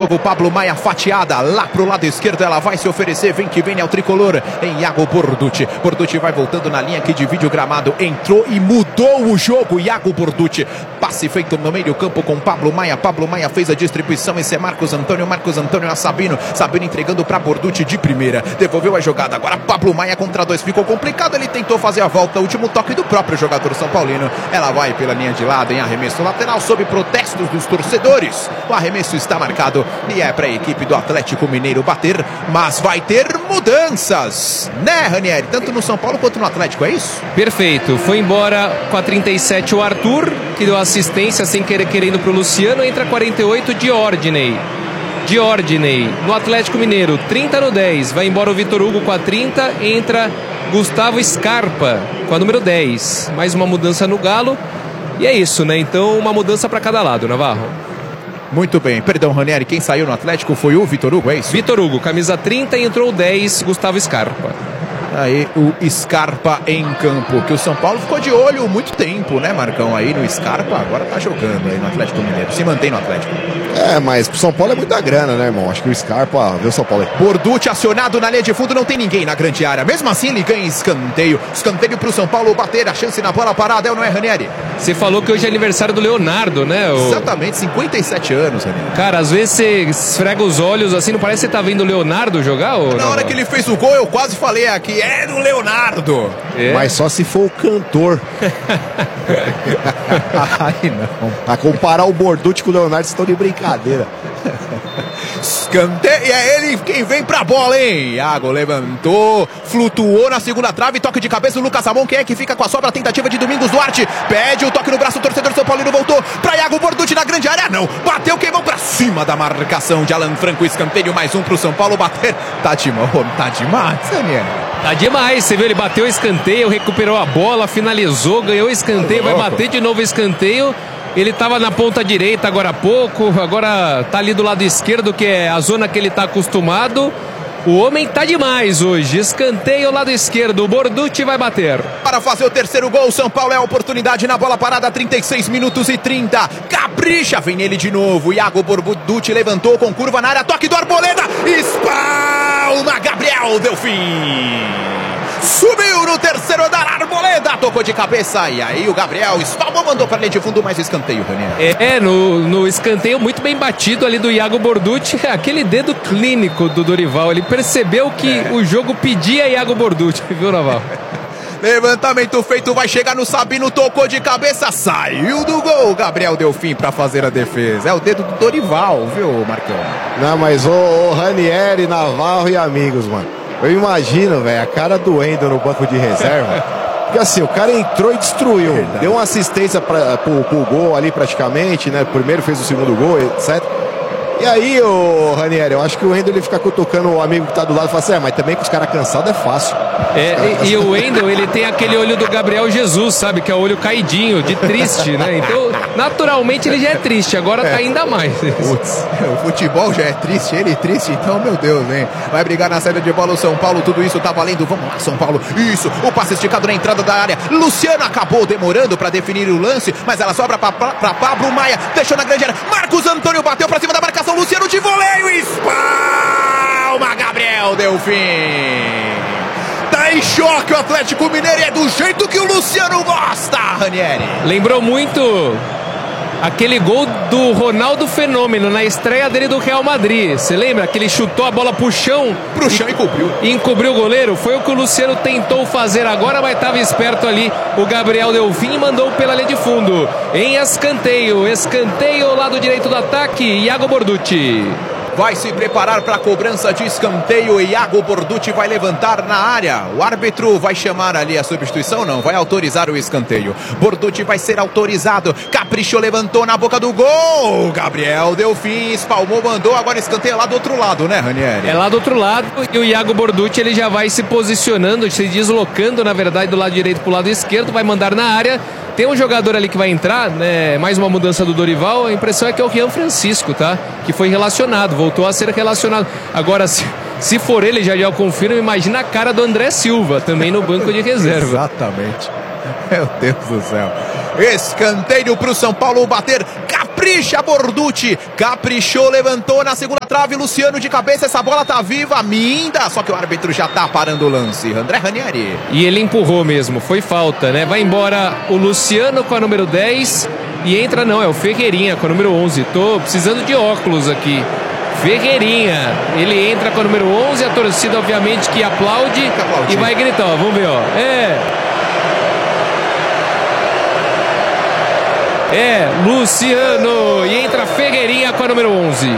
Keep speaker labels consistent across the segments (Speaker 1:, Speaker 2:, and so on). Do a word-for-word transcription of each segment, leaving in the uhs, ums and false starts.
Speaker 1: O Pablo Maia fatiada lá pro lado esquerdo, ela vai se oferecer, vem que vem, é o tricolor em Iago Borducci. Borducci vai voltando na linha que divide o gramado, entrou e mudou o jogo. Iago Borducci, passe feito no meio campo com Pablo Maia. Pablo Maia fez a distribuição, esse é Marcos Antônio, Marcos Antônio a Sabino, Sabino entregando para Borducci de primeira, devolveu a jogada, agora Pablo Maia contra dois, ficou complicado, ele tentou fazer a volta, último toque do próprio jogador São Paulino, ela vai pela linha de lado em arremesso lateral, sob protestos dos torcedores, o arremesso está marcado e é para a equipe do Atlético Mineiro bater, mas vai ter mudanças, né, Ranieri? Tanto no São Paulo quanto no Atlético, é isso?
Speaker 2: Perfeito, foi embora com a trinta e sete o Arthur, que deu assistência sem querer querendo pro Luciano, entra quarenta e oito Diordiney. Diordiney no Atlético Mineiro, trinta no dez, vai embora o Vitor Hugo com a trinta, entra Gustavo Scarpa com a número dez, mais uma mudança no Galo, e é isso, né? Então uma mudança para cada lado, Navarro.
Speaker 1: Muito bem, perdão, Ranieri, quem saiu no Atlético foi o Vitor Hugo, é isso?
Speaker 2: Vitor Hugo, camisa trinta, entrou o dez, Gustavo Scarpa.
Speaker 1: Aí o Scarpa em campo, que o São Paulo ficou de olho muito tempo, né, Marcão? Aí no Scarpa, agora tá jogando aí no Atlético Mineiro, se mantém no Atlético.
Speaker 3: É, mas pro São Paulo é muita grana, né, irmão? Acho que o Scarpa vê o São Paulo aí.
Speaker 1: Borducci acionado na linha de fundo, não tem ninguém na grande área. Mesmo assim, ele ganha escanteio. Escanteio pro São Paulo bater, a chance na bola parada, é ou não é, Ranieri?
Speaker 2: Você falou que hoje é aniversário do Leonardo, né? O...
Speaker 1: Exatamente, cinquenta e sete anos, Ranieri.
Speaker 2: Cara, às vezes você esfrega os olhos assim, não parece que você tá vendo o Leonardo jogar? Ou
Speaker 1: na
Speaker 2: não?
Speaker 1: Hora que ele fez o gol, eu quase falei aqui, é do Leonardo.
Speaker 3: É. Mas só se for o cantor.
Speaker 1: Ai, não.
Speaker 3: A comparar o Borducci com o Leonardo, vocês estão de brincadeira.
Speaker 1: Escanteio, e é ele quem vem pra bola, hein? Iago levantou, flutuou na segunda trave, toque de cabeça o Lucas Ramon, quem é que fica com a sobra? Tentativa de Domingos Duarte, pede o toque no braço, o torcedor São Paulino voltou pra Iago Borducci na grande área, não, bateu, queimou pra cima da marcação de Alan Franco, escanteio, mais um pro São Paulo bater, tá demais, tá demais, Daniel.
Speaker 2: Tá demais, você viu, ele bateu o escanteio, recuperou a bola, finalizou, ganhou o escanteio, vai bater de novo o escanteio. Ele estava na ponta direita agora há pouco, agora tá ali do lado esquerdo, que é a zona que ele tá acostumado. O homem tá demais hoje, escanteio lado esquerdo, o Borducci vai bater.
Speaker 1: Para fazer o terceiro gol, São Paulo é a oportunidade na bola parada, trinta e seis minutos e trinta. Capricha, vem nele de novo, Iago Borducci levantou com curva na área, toque do Arboleda, espalma Gabriel Delfim. Subiu no terceiro andar, Arboleda tocou de cabeça. E aí o Gabriel espalmou, mandou para a linha de fundo, mais escanteio, Ranieri.
Speaker 2: É, no, no escanteio muito bem batido ali do Iago Borducci. Aquele dedo clínico do Dorival. Ele percebeu que é. o jogo pedia Iago Borducci, viu, Naval?
Speaker 1: Levantamento feito, vai chegar no Sabino, tocou de cabeça, saiu do gol. Gabriel Delfim para fazer a defesa. É o dedo do Dorival, viu, Marcão?
Speaker 3: Não, mas o, o Ranieri, Navarro e amigos, mano. Eu imagino, velho, a cara do Wendel no banco de reserva. Porque assim, o cara entrou e destruiu. Verdade. Deu uma assistência pra, pro, pro gol ali praticamente, né? Primeiro fez o segundo gol, etcétera. E aí, ô Ranieri, eu acho que o Wendel ele fica cutucando o amigo que tá do lado e fala assim, é, mas também com os caras cansados é fácil.
Speaker 2: É, e, e o Wendel, ele tem aquele olho do Gabriel Jesus, sabe? Que é o olho caidinho, de triste, né? Então, naturalmente, ele já é triste, agora é. tá ainda mais.
Speaker 1: Putz, o futebol já é triste, ele triste, então, meu Deus, hein? Vai brigar na saída de bola o São Paulo, tudo isso tá valendo. Vamos lá, São Paulo. Isso, o passe esticado na entrada da área. Luciano acabou demorando pra definir o lance, mas ela sobra pra, pra, pra Pablo Maia, deixou na grande área. Marcos Antônio bateu pra cima da marcação. Luciano de voleio, espalma Gabriel Delfim. Tá em choque o Atlético Mineiro, é do jeito que o Luciano gosta, Ranieri.
Speaker 2: Lembrou muito aquele gol do Ronaldo Fenômeno na estreia dele do Real Madrid. Você lembra que ele chutou a bola pro chão?
Speaker 1: Pro chão e encobriu.
Speaker 2: E encobriu o goleiro. Foi o que o Luciano tentou fazer agora, mas estava esperto ali o Gabriel Delfim e mandou pela linha de fundo. Em escanteio. Escanteio, lado direito do ataque, Iago Borducci.
Speaker 1: Vai se preparar para a cobrança de escanteio. Iago Borducci vai levantar na área. O árbitro vai chamar ali a substituição? Não, vai autorizar o escanteio. Borducci vai ser autorizado. Caprichou, levantou na boca do gol. Gabriel Delfim espalmou, mandou. Agora escanteio lá do outro lado, né, Ranieri?
Speaker 2: É lá do outro lado. E o Iago Borducci, ele já vai se posicionando, se deslocando, na verdade, do lado direito para o lado esquerdo. Vai mandar na área. Tem um jogador ali que vai entrar, né? Mais uma mudança do Dorival. A impressão é que é o Rian Francisco, tá? Que foi relacionado, voltou a ser relacionado. Agora, se, se for ele, já já eu confirmo, imagina a cara do André Silva, também no banco de reserva.
Speaker 1: Exatamente. Meu Deus do céu. Escanteio pro São Paulo bater. capricha Borducci, caprichou, levantou na segunda trave, Luciano de cabeça, essa bola tá viva, minda, só que o árbitro já tá parando o lance, André Ranieri.
Speaker 2: E ele empurrou mesmo, foi falta, né? Vai embora o Luciano com a número dez e entra, não, é o Ferreirinha com a número onze. Tô precisando de óculos aqui. Ferreirinha, ele entra com a número onze, a torcida obviamente que aplaude e vai gritar, ó, vamos ver, ó. É. É, Luciano, e entra Ferreirinha com a número onze.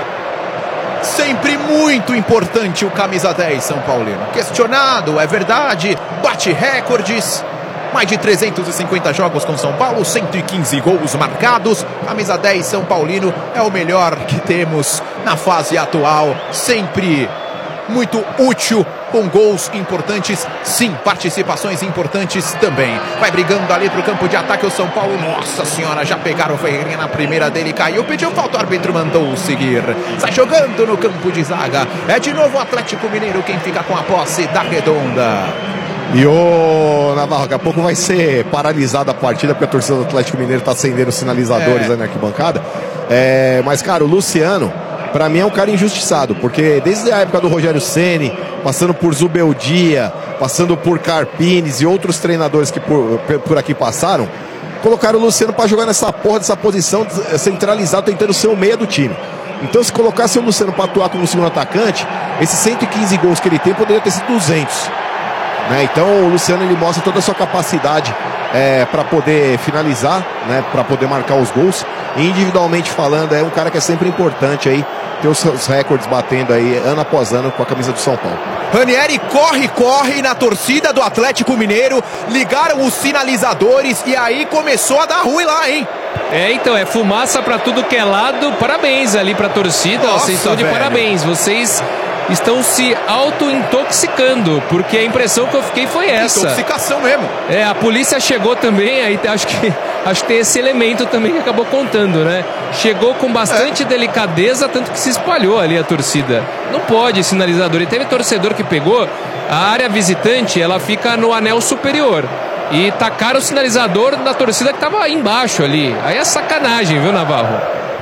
Speaker 1: Sempre muito importante o camisa dez São Paulino. Questionado, é verdade, bate recordes. Mais de trezentos e cinquenta jogos com São Paulo, cento e quinze gols marcados. Camisa dez São Paulino é o melhor que temos na fase atual. Sempre muito útil, com gols importantes, sim, participações importantes também. Vai brigando ali pro campo de ataque o São Paulo. Nossa senhora, já pegaram o Ferreirinha na primeira dele, caiu, pediu falta, o árbitro mandou seguir. Sai jogando no campo de zaga. É de novo o Atlético Mineiro quem fica com a posse da redonda.
Speaker 3: E o Navarro, daqui a pouco vai ser paralisada a partida, porque a torcida do Atlético Mineiro tá acendendo os sinalizadores é. aí na arquibancada. É, mas, cara, o Luciano, pra mim é um cara injustiçado, porque desde a época do Rogério Ceni, passando por Zubeldia, passando por Carpines e outros treinadores que por, por aqui passaram, colocaram o Luciano pra jogar nessa porra dessa posição centralizada, tentando ser o meia do time. Então, se colocasse o Luciano pra atuar como segundo atacante, esses cento e quinze gols que ele tem poderia ter sido duzentos. Né? Então o Luciano, ele mostra toda a sua capacidade é, para poder finalizar, né? Para poder marcar os gols. E individualmente falando, é um cara que é sempre importante aí, ter os seus recordes batendo aí ano após ano com a camisa do São Paulo.
Speaker 1: Ranieri corre, corre na torcida do Atlético Mineiro, ligaram os sinalizadores e aí começou a dar ruim lá, hein?
Speaker 2: É, então, é fumaça pra tudo que é lado. Parabéns ali pra torcida. Nossa, vocês estão de velho. Parabéns. Vocês estão se auto-intoxicando, porque a impressão que eu fiquei foi essa.
Speaker 1: Intoxicação mesmo.
Speaker 2: É, a polícia chegou também, aí acho que, acho que tem esse elemento também que acabou contando, né? Chegou com bastante é. delicadeza, tanto que se espalhou ali a torcida. Não pode sinalizador. E teve torcedor que pegou, a área visitante, ela fica no anel superior. E tacaram o sinalizador na torcida que tava embaixo ali. Aí é sacanagem, viu, Navarro?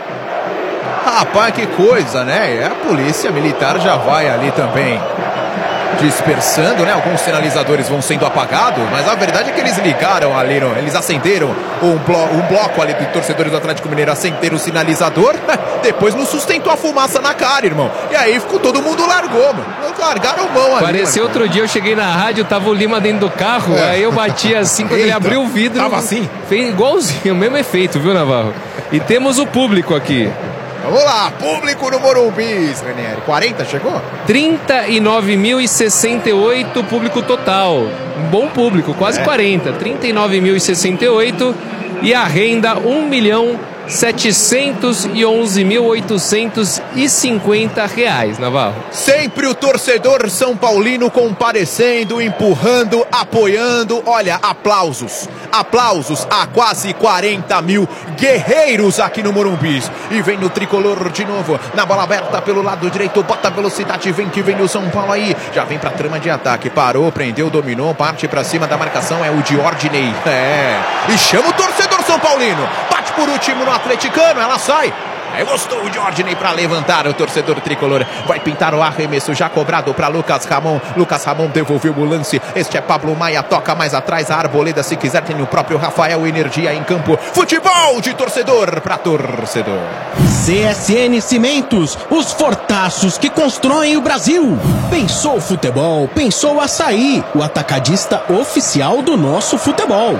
Speaker 1: Rapaz, que coisa, né? E a polícia militar já vai ali também dispersando, né? Alguns sinalizadores vão sendo apagados, mas a verdade é que eles ligaram ali, no, eles acenderam um, blo um bloco ali de torcedores do Atlético Mineiro, acenderam o sinalizador, depois não sustentou a fumaça na cara, irmão. E aí ficou, todo mundo largou, mano. Largaram mão ali.
Speaker 2: Pareceu outro dia, eu cheguei na rádio, tava o Lima dentro do carro, é. aí eu bati assim, quando Eita, ele abriu o vidro.
Speaker 1: Tava assim?
Speaker 2: Fez igualzinho, o mesmo efeito, viu, Navarro? E temos o público aqui.
Speaker 1: Vamos lá, público no Morumbi, Ranieri. quarenta chegou?
Speaker 2: trinta e nove mil e sessenta e oito público total. Um bom público, quase é. quarenta. trinta e nove mil e sessenta e oito e a renda um milhão setecentos e onze mil oitocentos e cinquenta reais, Navarro.
Speaker 1: Sempre o torcedor São Paulino comparecendo, empurrando, apoiando. Olha, aplausos, aplausos a quase quarenta mil guerreiros aqui no Morumbi. E vem no tricolor de novo, na bola aberta pelo lado direito, bota velocidade, vem que vem o São Paulo aí. Já vem pra trama de ataque, parou, prendeu, dominou, parte pra cima da marcação, é o Diordinei. É, e chama o torcedor São Paulino, bate por último no atleticano, ela sai. Aí gostou o Diordinei para levantar o torcedor tricolor. Vai pintar o arremesso já cobrado para Lucas Ramon. Lucas Ramon devolveu o lance. Este é Pablo Maia, toca mais atrás. A Arboleda, se quiser, tem o próprio Rafael Energia em campo. Futebol de torcedor para torcedor.
Speaker 4: C S N Cimentos, os fortaços que constroem o Brasil. Pensou futebol, pensou Açaí, o atacadista oficial do nosso futebol.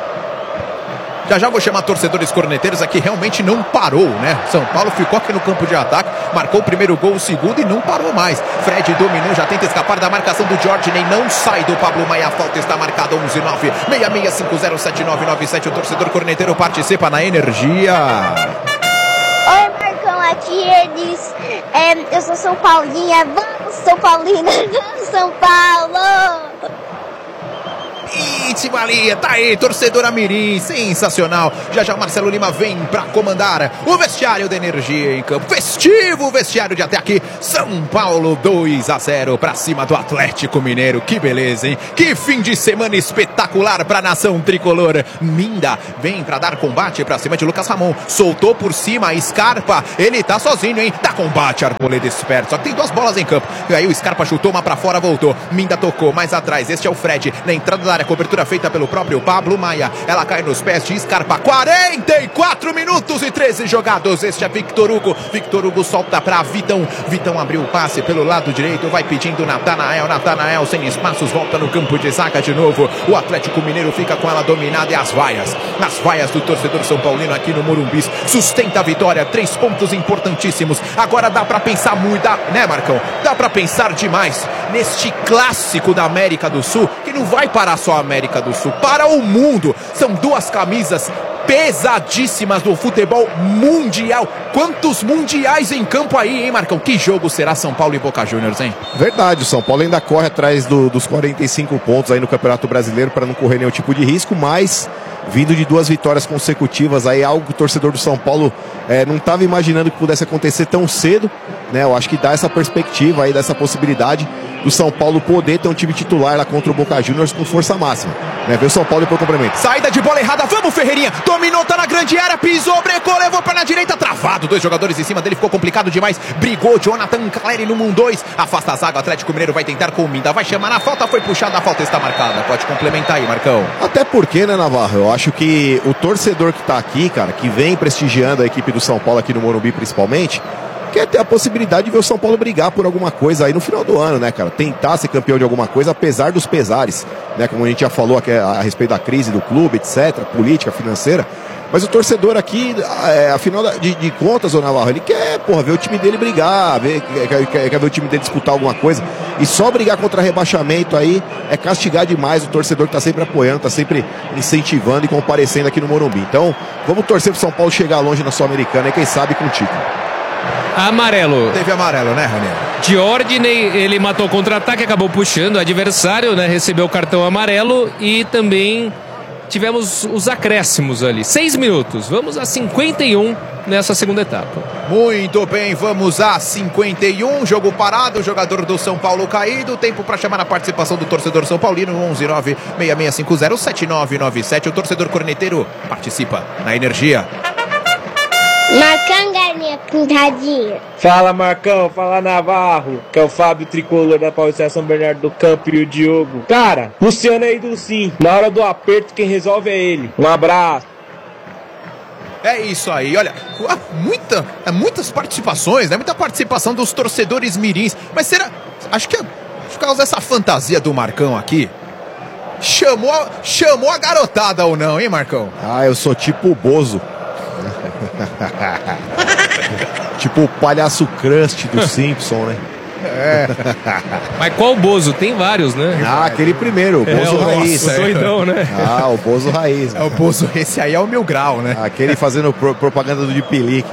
Speaker 1: Já já vou chamar torcedores corneteiros aqui, realmente não parou, né? São Paulo ficou aqui no campo de ataque, marcou o primeiro gol, o segundo e não parou mais. Fred dominou, já tenta escapar da marcação do Diordinei, não sai do Pablo Maia, a falta está marcada, onze nove seis seis cinco zero sete nove nove sete, o torcedor corneteiro participa na Energia.
Speaker 5: Oi, Marcão, aqui eles, é, eu sou São Paulinha, vamos São Paulina, vamos São Paulo!
Speaker 1: belíssima linha. Tá aí, torcedora mirim, sensacional. Já já Marcelo Lima vem pra comandar o vestiário da Energia em campo. Festivo vestiário de até aqui. São Paulo dois a zero pra cima do Atlético Mineiro. Que beleza, hein? Que fim de semana espetacular pra nação tricolor. Minda vem pra dar combate pra cima de Lucas Ramon. Soltou por cima a Scarpa. Ele tá sozinho, hein? Dá combate, Arboleda esperto. Só que tem duas bolas em campo. E aí o Scarpa chutou uma pra fora, voltou. Minda tocou mais atrás. Este é o Fred. Na entrada da área, cobertura feita pelo próprio Pablo Maia. Ela cai nos pés de Scarpa. quarenta e quatro minutos e treze jogados. Este é Victor Hugo. Victor Hugo solta pra Vitão. Vitão abriu o passe pelo lado direito. Vai pedindo Natanael. Natanael sem espaços. Volta no campo de zaga de novo. O Atlético Mineiro fica com ela dominada. E as vaias. As vaias do torcedor São Paulino aqui no Morumbi. Sustenta a vitória. Três pontos importantíssimos. Agora dá pra pensar muito, dá, né, Marcão? Dá pra pensar demais neste clássico da América do Sul, que não vai parar só a América do Sul, para o mundo. São duas camisas pesadíssimas do futebol mundial. Quantos mundiais em campo aí, hein, Marcão? Que jogo será São Paulo e Boca Juniors, hein?
Speaker 3: Verdade, o São Paulo ainda corre atrás do, dos quarenta e cinco pontos aí no Campeonato Brasileiro para não correr nenhum tipo de risco, mas vindo de duas vitórias consecutivas aí, algo que o torcedor do São Paulo é, não estava imaginando que pudesse acontecer tão cedo, né? Eu acho que dá essa perspectiva aí, dessa possibilidade do São Paulo poder ter um time titular lá contra o Boca Juniors com força máxima, né? Vê o São Paulo depois complemento.
Speaker 1: Saída de bola errada, vamos Ferreirinha, dominou, tá na grande área, pisou, brecou, levou pra na direita, travado, dois jogadores em cima dele, ficou complicado demais, brigou, Jonathan Caleri no um dois, afasta a zaga, o Atlético Mineiro vai tentar com o Minda, vai chamar na falta, foi puxada, a falta está marcada, pode complementar aí, Marcão.
Speaker 3: Até porque, né, Navarro, eu acho que o torcedor que tá aqui, cara, que vem prestigiando a equipe do São Paulo aqui no Morumbi principalmente, quer ter a possibilidade de ver o São Paulo brigar por alguma coisa aí no final do ano, né, cara? Tentar ser campeão de alguma coisa, apesar dos pesares, né? Como a gente já falou aqui a, a respeito da crise do clube, etcétera, política, financeira. Mas o torcedor aqui, é, afinal de, de contas, ô Navarro, ele quer, porra, ver o time dele brigar, ver, quer, quer, quer ver o time dele disputar alguma coisa. E só brigar contra rebaixamento aí é castigar demais o torcedor que tá sempre apoiando, tá sempre incentivando e comparecendo aqui no Morumbi. Então, vamos torcer pro São Paulo chegar longe na Sul-Americana e quem sabe com o título.
Speaker 2: Amarelo.
Speaker 1: Teve amarelo, né, Ranieri?
Speaker 2: Diordney, ele matou o contra-ataque, acabou puxando o adversário, né? Recebeu o cartão amarelo e também tivemos os acréscimos ali. Seis minutos. Vamos a cinquenta e um nessa segunda etapa.
Speaker 1: Muito bem, vamos a cinquenta e um. Jogo parado, jogador do São Paulo caído. Tempo para chamar a participação do torcedor São Paulino. onze nove seis seis cinco zero sete nove nove sete. O torcedor corneteiro participa na Energia.
Speaker 5: Marcão, galinha pintadinha.
Speaker 6: Fala, Marcão, fala, Navarro, que é o Fábio Tricolor da Paulista São Bernardo do Campo e o Diogo. Cara, Luciano é ídolo sim, na hora do aperto quem resolve é ele. Um abraço.
Speaker 1: É isso aí, olha, muita, muitas participações, né? Muita participação dos torcedores mirins. Mas será, acho que é por causa dessa fantasia do Marcão aqui, chamou, chamou a garotada ou não, hein, Marcão?
Speaker 3: Ah, eu sou tipo o Bozo. Tipo o palhaço Crust do Simpson, né?
Speaker 1: É.
Speaker 2: Mas qual Bozo? Tem vários, né?
Speaker 3: Ah, aquele primeiro, o Bozo
Speaker 2: é, o
Speaker 3: Raiz.
Speaker 2: nosso, doidão, né?
Speaker 3: Ah, o Bozo Raiz.
Speaker 1: É o Bozo, esse aí é o Mil Grau, né?
Speaker 3: Aquele fazendo pro, propaganda do Dipilique.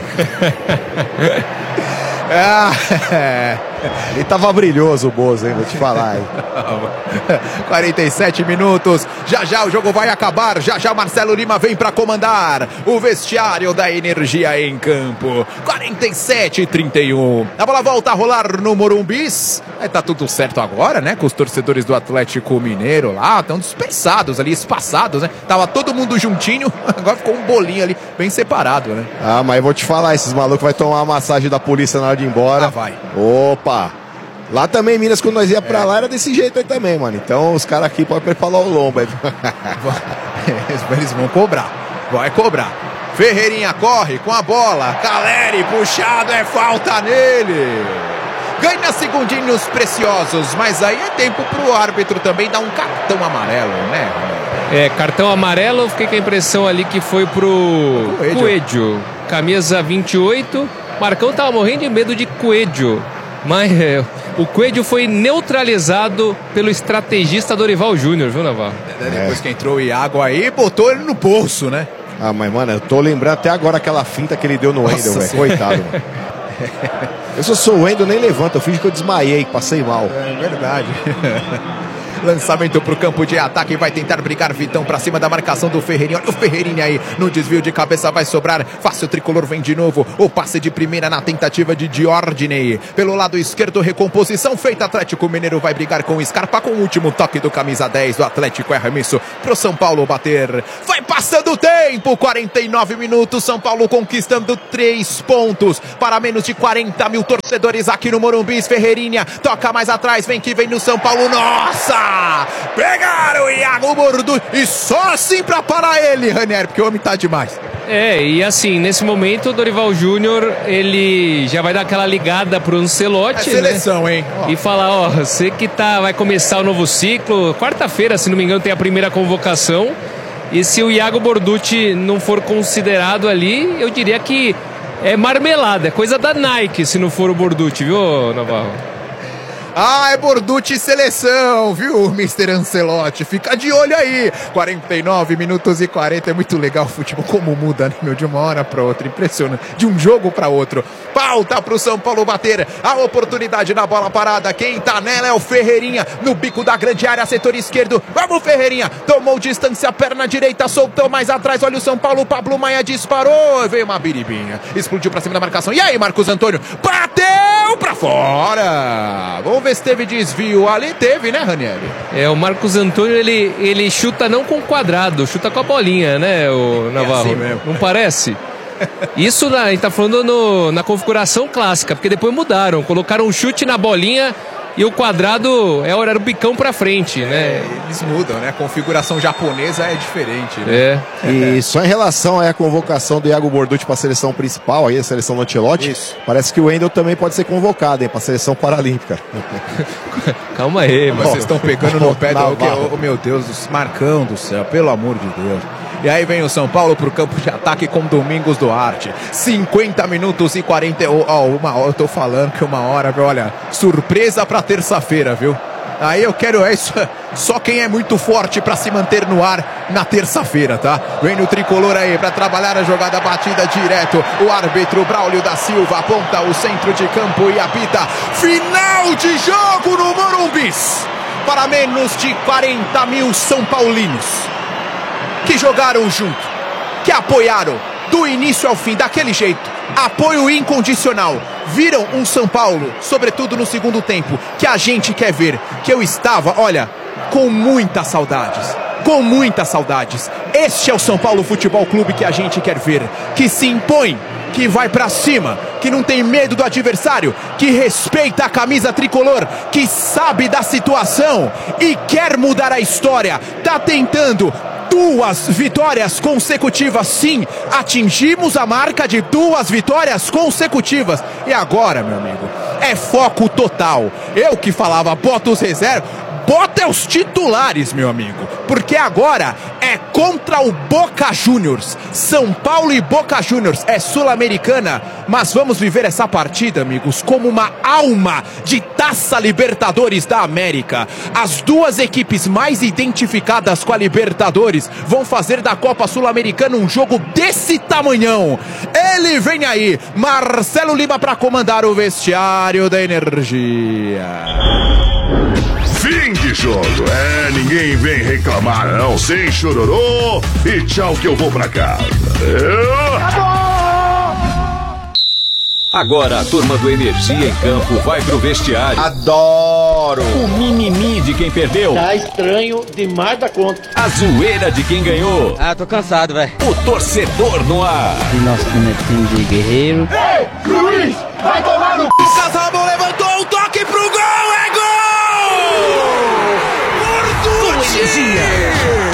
Speaker 1: Ah, é.
Speaker 3: Ele tava brilhoso o Bozo, hein? Vou te falar, hein?
Speaker 1: quarenta e sete minutos. Já já o jogo vai acabar. Já já Marcelo Lima vem para comandar o vestiário da Energia em campo. quarenta e sete e trinta e um. A bola volta a rolar no Morumbis. É, tá tudo certo agora, né? Com os torcedores do Atlético Mineiro lá. Estão dispersados ali, espaçados, né? Tava todo mundo juntinho. Agora ficou um bolinho ali, bem separado, né?
Speaker 3: Ah, mas eu vou te falar, esses malucos vai tomar a massagem da polícia na hora de ir embora.
Speaker 1: Ah, vai.
Speaker 3: Opa! Lá também, Minas, quando nós ia pra é. lá, era desse jeito aí também, mano. Então os caras aqui podem preparar o lombo aí.
Speaker 1: Eles vão cobrar. Vai cobrar. Ferreirinha corre com a bola. Caleri puxado, é falta nele. Ganha segundinhos preciosos, mas aí é tempo pro árbitro também dar um cartão amarelo, né?
Speaker 2: É, cartão amarelo, fiquei com a impressão ali que foi pro Coelho. Coelho. Camisa vinte e oito. Marcão tava morrendo de medo de Coelho. Mas é, o Coelho foi neutralizado pelo estrategista Dorival Júnior, viu, Navarro?
Speaker 1: É, depois é. que entrou o Iago aí, botou ele no bolso, né?
Speaker 3: Ah, mas, mano, eu tô lembrando até agora aquela finta que ele deu no Wendel, velho. Coitado, mano. Eu sou, sou o Wendel, nem levanta. Eu fingi que eu desmaiei, passei mal.
Speaker 1: É verdade. Lançamento pro campo de ataque, vai tentar brigar Vitão pra cima da marcação do Ferreirinha. Olha o Ferreirinha aí, no desvio de cabeça vai sobrar. Fácil, o tricolor vem de novo. O passe de primeira na tentativa de Diordiney. Pelo lado esquerdo, recomposição feita. Atlético Mineiro vai brigar com o Scarpa com o último toque do camisa dez do Atlético. É arremesso pro São Paulo bater. Vai passando o tempo, quarenta e nove minutos. São Paulo conquistando três pontos para menos de quarenta mil torcedores aqui no Morumbi. Ferreirinha toca mais atrás, vem que vem no São Paulo. Nossa! Pegaram o Iago Borducci e só assim pra parar ele, Ranieri, porque o homem tá demais.
Speaker 2: É, e assim, nesse momento o Dorival Júnior, ele já vai dar aquela ligada pro Ancelotti,
Speaker 1: é seleção,
Speaker 2: né?
Speaker 1: hein? Ó.
Speaker 2: E falar, ó, você que tá, vai começar o novo ciclo, quarta-feira, se não me engano, tem a primeira convocação, e se o Iago Borducci não for considerado ali, eu diria que é marmelada, é coisa da Nike se não for o Borducci, viu, Navarro?
Speaker 1: Ah, é Borducci seleção, viu, mister Ancelotti? Fica de olho aí. quarenta e nove minutos e quarenta. É muito legal o futebol, como muda, né, meu? De uma hora para outra. Impressionante. De um jogo para outro. Pauta pro São Paulo bater. A oportunidade na bola parada. Quem tá nela é o Ferreirinha. No bico da grande área, setor esquerdo. Vamos, Ferreirinha. Tomou distância, perna direita, soltou mais atrás. Olha o São Paulo. Pablo Maia disparou. Veio uma biribinha. Explodiu pra cima da marcação. E aí, Marcos Antônio? Bateu pra fora. Vamos ver se teve desvio ali. Teve, né, Ranieri?
Speaker 2: É, o Marcos Antônio, ele, ele chuta não com quadrado, chuta com a bolinha, né, o Navarro? É assim mesmo. Não parece? Isso a gente tá falando no, na configuração clássica, porque depois mudaram, colocaram um chute na bolinha e o quadrado é o bicão pra frente,
Speaker 1: é,
Speaker 2: né?
Speaker 1: Eles mudam, né? A configuração japonesa é diferente, né?
Speaker 2: É.
Speaker 3: E só em relação à convocação do Iago Borducci para a seleção principal, aí a seleção do Ancelotti, isso. Parece que o Wendel também pode ser convocado, hein, para a seleção paralímpica.
Speaker 2: Calma aí,
Speaker 1: mano. Vocês estão pegando no pé do... Oh, meu Deus, Marcão do céu, pelo amor de Deus. E aí vem o São Paulo pro campo de ataque com Domingos Duarte. cinquenta minutos e quarenta. Ó, oh, uma hora, eu tô falando que uma hora, olha, surpresa pra terça-feira, viu? Aí eu quero é isso, só quem é muito forte pra se manter no ar na terça-feira, tá? Vem no tricolor aí pra trabalhar a jogada batida direto. O árbitro Braulio da Silva aponta o centro de campo e apita. Final de jogo no Morumbi para menos de quarenta mil São Paulinos que jogaram junto, que apoiaram do início ao fim, daquele jeito, apoio incondicional. Viram um São Paulo, sobretudo no segundo tempo, que a gente quer ver, que eu estava, olha, com muitas saudades, com muitas saudades. Este é o São Paulo Futebol Clube que a gente quer ver, que se impõe, que vai pra cima, que não tem medo do adversário, que respeita a camisa tricolor, que sabe da situação e quer mudar a história, tá tentando. Duas vitórias consecutivas, sim, atingimos a marca de duas vitórias consecutivas. E agora, meu amigo, é foco total. Eu que falava, bota os reservas, bota os titulares, meu amigo. Porque agora é contra o Boca Juniors. São Paulo e Boca Juniors é sul-americana, mas vamos viver essa partida, amigos, como uma alma de Taça Libertadores da América. As duas equipes mais identificadas com a Libertadores vão fazer da Copa Sul-Americana um jogo desse tamanhão. Ele vem aí, Marcelo Lima, para comandar o vestiário da Energia.
Speaker 7: Fim de jogo, é, ninguém vem reclamar não, sem chororô e tchau que eu vou pra casa. Eu...
Speaker 8: Agora a turma do Energia em Campo vai pro vestiário.
Speaker 3: Adoro!
Speaker 8: O mimimi de quem perdeu.
Speaker 9: Tá estranho demais da conta.
Speaker 8: A zoeira de quem ganhou.
Speaker 9: Ah, tô cansado, velho.
Speaker 8: O torcedor no ar.
Speaker 9: E nosso time é time de guerreiro.
Speaker 7: Ei, Luiz, vai tomar!